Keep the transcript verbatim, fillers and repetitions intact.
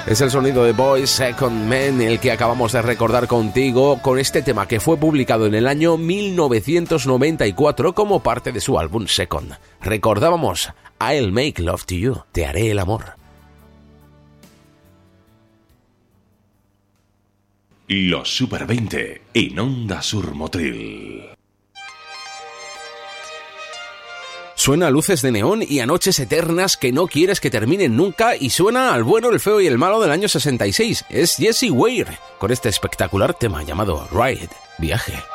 Es el sonido de Boys Second Man, el que acabamos de recordar contigo con este tema que fue publicado en el año mil novecientos noventa y cuatro como parte de su álbum Second. Recordábamos I'll Make Love to You, Te haré el amor. Los Super veinte en Onda Sur Motril. Suena a luces de neón y a noches eternas que no quieres que terminen nunca, y suena al bueno, el feo y el malo del año sesenta y seis. Es Jessie Ware con este espectacular tema llamado Ride, Viaje.